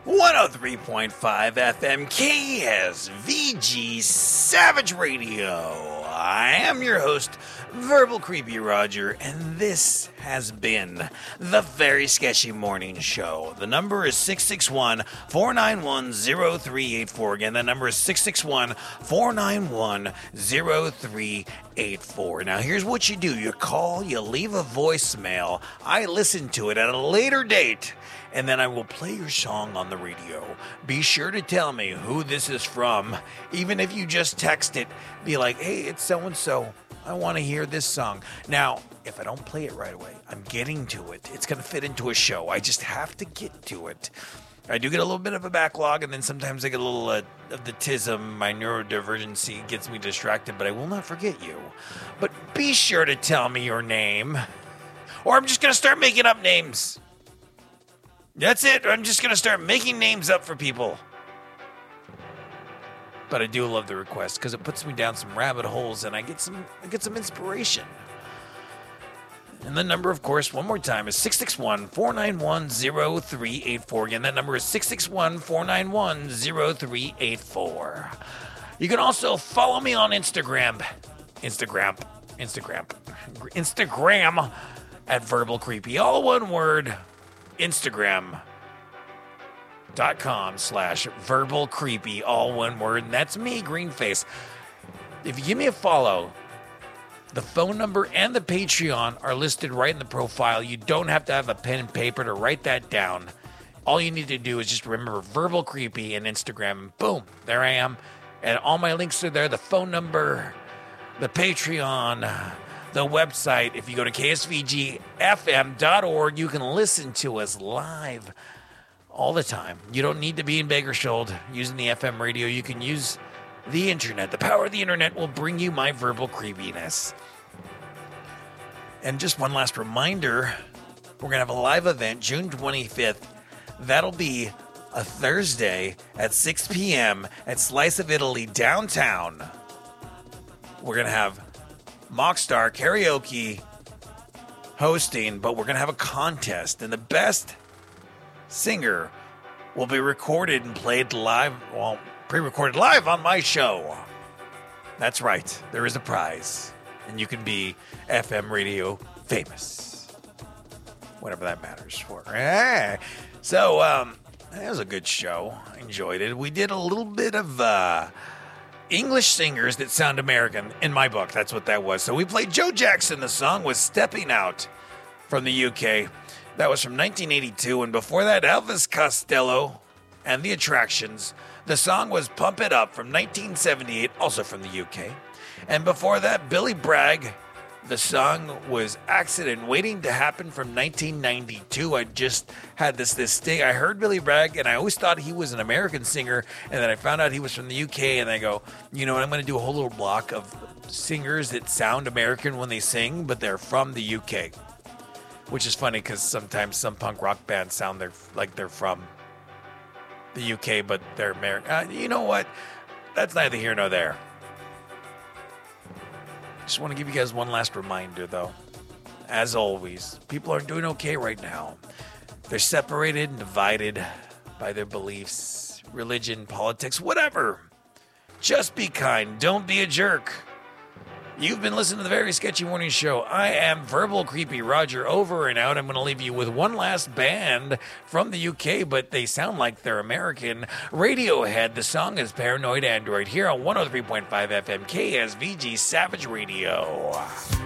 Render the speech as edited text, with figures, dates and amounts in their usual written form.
103.5 FM KSVG Savage Radio. I am your host, Verbal Creepy Roger, and this has been the Very Sketchy Morning Show. The number is 661-491-0384. Again, that number is 661-491-0384. Now, here's what you do. You call, you leave a voicemail. I listen to it at a later date, and then I will play your song on the radio. Be sure to tell me who this is from. Even if you just text it, be like, hey, it's so-and-so. I want to hear this song. Now, if I don't play it right away, I'm getting to it. It's going to fit into a show. I just have to get to it. I do get a little bit of a backlog, and then sometimes I get a little of the tism. My neurodivergency gets me distracted, but I will not forget you. But be sure to tell me your name, or I'm just going to start making up names. That's it. I'm just going to start making names up for people. But I do love the request because it puts me down some rabbit holes and I get some inspiration. And the number, of course, one more time is 661-491-0384. Again, that number is 661-491-0384. You can also follow me on Instagram at Verbal Creepy. All one word. Instagram.com/Verbal Creepy, all one word, and that's me, Greenface. If you give me a follow, the phone number and the Patreon are listed right in the profile. You don't have to have a pen and paper to write that down. All you need to do is just remember Verbal Creepy and Instagram, and boom, there I am. And all my links are there, the phone number, the Patreon, the website. If you go to ksvgfm.org, you can listen to us live all the time. You don't need to be in Bakersfield using the FM radio. You can use the internet. The power of the internet will bring you my verbal creepiness. And just one last reminder, we're going to have a live event June 25th. That'll be a Thursday at 6 p.m. at Slice of Italy downtown. We're going to have Mockstar Karaoke hosting, but we're going to have a contest, and the best singer will be recorded and played live, pre-recorded live on my show. That's right, there is a prize, and you can be FM radio famous, whatever that matters for. So, that was a good show. I enjoyed it. We did a little bit of English singers that sound American, in my book. That's what that was. So we played Joe Jackson. The song was Stepping Out from the UK. That was from 1982. And before that, Elvis Costello and the Attractions. The song was Pump It Up from 1978, also from the UK. And before that, Billy Bragg. The song was Accident Waiting to Happen from 1992. I just had this thing. I heard Billy Bragg, and I always thought he was an American singer, and then I found out he was from the UK, and I go, you know what, I'm going to do a whole little block of singers that sound American when they sing, but they're from the UK. Which is funny, because sometimes some punk rock bands sound like they're from the UK, but they're American. You know what? That's neither here nor there. Just want to give you guys one last reminder, though. As always, people aren't doing okay right now. They're separated and divided by their beliefs, religion, politics, whatever. Just be kind. Don't be a jerk. You've been listening to the Very Sketchy Morning Show. I am Verbal Creepy Roger, over and out. I'm going to leave you with one last band from the UK, but they sound like they're American. Radiohead. The song is Paranoid Android here on 103.5 FM KSVG Savage Radio.